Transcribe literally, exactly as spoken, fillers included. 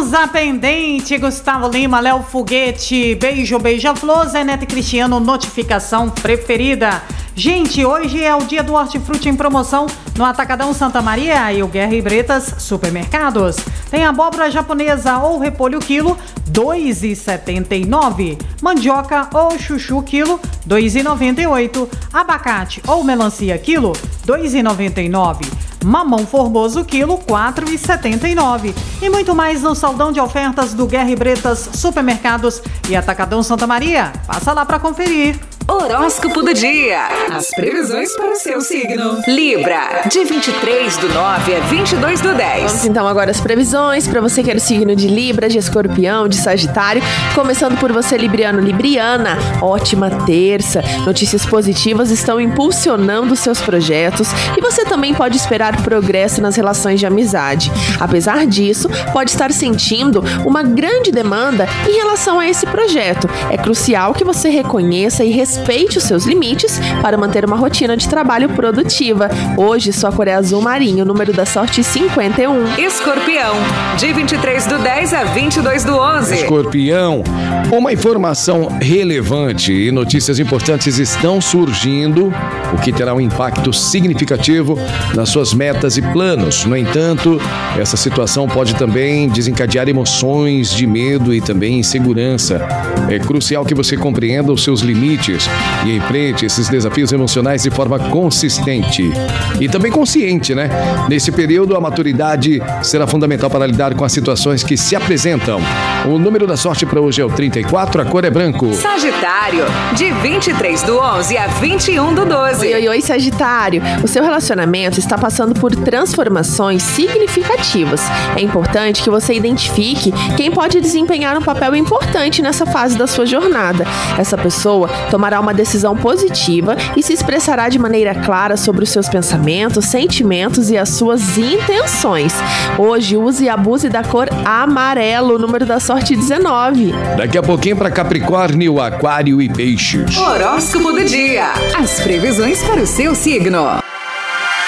Musa Pendente, Gustavo Lima, Léo Foguete, Beijo, Beija-Flor, Zenete Cristiano, Notificação Preferida. Gente, hoje é o dia do hortifruti em promoção no Atacadão Santa Maria e o Guerra e Bretas Supermercados. Tem abóbora japonesa ou repolho quilo, dois reais e setenta e nove centavos. Mandioca ou chuchu quilo, dois reais e noventa e oito centavos. Abacate ou melancia quilo, dois reais e noventa e nove centavos. Mamão formoso quilo, quatro reais e setenta e nove centavos. E muito mais no saldão de ofertas do Guerra e Bretas Supermercados e Atacadão Santa Maria. Passa lá para conferir. Horóscopo do dia. As previsões para o seu signo. Libra, de vinte e três do nove a vinte e dois do dez. Vamos então agora as previsões para você que é do signo de Libra, de Escorpião, de Sagitário. Começando por você, Libriano, Libriana. Ótima terça. Notícias positivas estão impulsionando seus projetos e você também pode esperar progresso nas relações de amizade. Apesar disso, pode estar sentindo uma grande demanda em relação a esse projeto. É crucial que você reconheça e respeite Respeite os seus limites para manter uma rotina de trabalho produtiva. Hoje, sua cor é azul marinho, número da sorte cinquenta e um. Escorpião, de vinte e três do dez a vinte e dois do onze. Escorpião, uma informação relevante e notícias importantes estão surgindo, o que terá um impacto significativo nas suas metas e planos. No entanto, essa situação pode também desencadear emoções de medo e também insegurança. É crucial que você compreenda os seus limites e enfrente esses desafios emocionais de forma consistente e também consciente, né? Nesse período, a maturidade será fundamental para lidar com as situações que se apresentam. O número da sorte para hoje é o trinta e quatro, a cor é branco. Sagitário, de vinte e três do onze a vinte e um do doze. Oi, oi, oi, Sagitário. O seu relacionamento está passando por transformações significativas. É importante que você identifique quem pode desempenhar um papel importante nessa fase da sua jornada. Essa pessoa tomará uma decisão positiva e se expressará de maneira clara sobre os seus pensamentos, sentimentos e as suas intenções. Hoje, use e abuse da cor amarelo, número da sorte dezenove. Daqui a pouquinho para Capricórnio, Aquário e Peixes. Horóscopo do dia. As previsões para o seu signo.